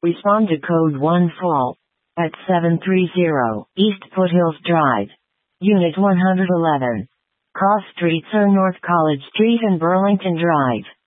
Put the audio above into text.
Respond to code 1 fall at 730 East Foothills Drive, Unit 111. Cross streets are North College Street and Burlington Drive.